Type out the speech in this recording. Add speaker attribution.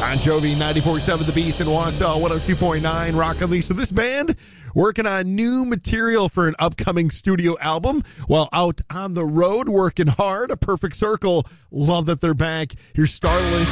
Speaker 1: Bon Jovi, 94.7 The Beast in Wausau, 102.9 Rock Unleashed. So this band working on new material for an upcoming studio album while out on the road working hard. A Perfect Circle. Love that they're back. Here's Starlink.